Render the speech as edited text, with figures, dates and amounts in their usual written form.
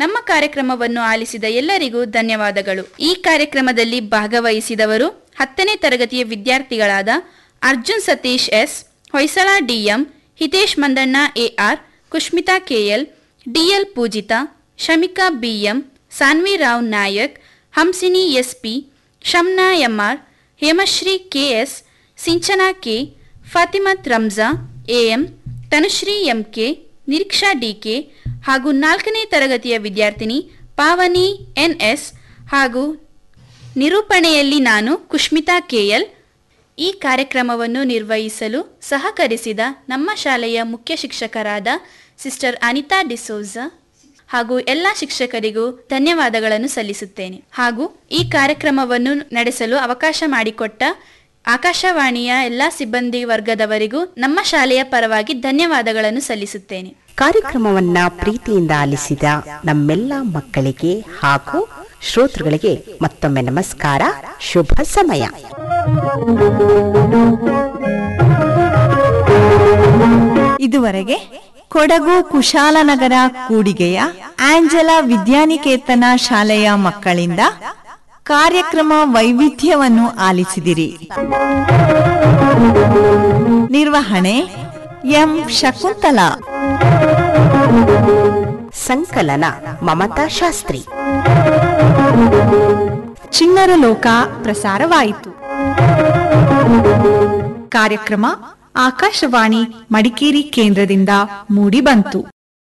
ನಮ್ಮ ಕಾರ್ಯಕ್ರಮವನ್ನು ಆಲಿಸಿದ ಎಲ್ಲರಿಗೂ ಧನ್ಯವಾದಗಳು. ಈ ಕಾರ್ಯಕ್ರಮದಲ್ಲಿ ಭಾಗವಹಿಸಿದವರು 10ನೇ ತರಗತಿಯ ವಿದ್ಯಾರ್ಥಿಗಳಾದ Arjun Satish S, Hoysala DM, Hitesh Mandanna AR, ಕುಷ್ಮಿತಾ KL, DL Poojitha, Shamika BM, Saanvi Rao Nayak, Hamsini SP, Shamna M R, Hemashree KS, Sinchana K, Fathimath ರಂಜಾ am, Tanushree MK, Niriksha DK ಹಾಗೂ 4ನೇ ತರಗತಿಯ ವಿದ್ಯಾರ್ಥಿನಿ ಪಾವನಿ ಎನ್ಎಸ್ ಹಾಗೂ ನಿರೂಪಣೆಯಲ್ಲಿ ನಾನು ಕುಷ್ಮಿತಾ ಕೆಎಲ್. ಈ ಕಾರ್ಯಕ್ರಮವನ್ನು ನಿರ್ವಹಿಸಲು ಸಹಕರಿಸಿದ ನಮ್ಮ ಶಾಲೆಯ ಮುಖ್ಯ ಶಿಕ್ಷಕರಾದ ಸಿಸ್ಟರ್ ಅನಿತಾ ಡಿಸೋಜಾ ಹಾಗೂ ಎಲ್ಲ ಶಿಕ್ಷಕರಿಗೂ ಧನ್ಯವಾದಗಳನ್ನು ಸಲ್ಲಿಸುತ್ತೇನೆ. ಹಾಗೂ ಈ ಕಾರ್ಯಕ್ರಮವನ್ನು ನಡೆಸಲು ಅವಕಾಶ ಮಾಡಿಕೊಟ್ಟ ಆಕಾಶವಾಣಿಯ ಎಲ್ಲ ಸಿಬ್ಬಂದಿ ವರ್ಗದವರಿಗೂ ನಮ್ಮ ಶಾಲೆಯ ಪರವಾಗಿ ಧನ್ಯವಾದಗಳನ್ನು ಸಲ್ಲಿಸುತ್ತೇನೆ. ಕಾರ್ಯಕ್ರಮವನ್ನ ಪ್ರೀತಿಯಿಂದ ಆಲಿಸಿದ ನಮ್ಮೆಲ್ಲ ಮಕ್ಕಳಿಗೆ ಹಾಗೂ ಶ್ರೋತೃಗಳಿಗೆ ಮತ್ತೊಮ್ಮೆ ನಮಸ್ಕಾರ, ಶುಭ ಸಮಯ. ಇದುವರೆಗೆ ಕೊಡಗು ಕುಶಾಲನಗರ ಕೂಡಿಗೆಯ ಆಂಜಲಾ ವಿದ್ಯಾನಿಕೇತನ ಶಾಲೆಯ ಮಕ್ಕಳಿಂದ ಕಾರ್ಯಕ್ರಮ ವೈವಿಧ್ಯವನ್ನು ಆಲಿಸಿದಿರಿ. ನಿರ್ವಹಣೆ ಎಂ ಶಕುಂತಲಾ. ಸಂಕಲನ ಮಮತಾ ಶಾಸ್ತ್ರಿ. ಚಿಣ್ಣರ ಲೋಕ ಪ್ರಸಾರವಾಯಿತು. ಕಾರ್ಯಕ್ರಮ ಆಕಾಶವಾಣಿ ಮಡಿಕೇರಿ ಕೇಂದ್ರದಿಂದ ಮೂಡಿಬಂತು.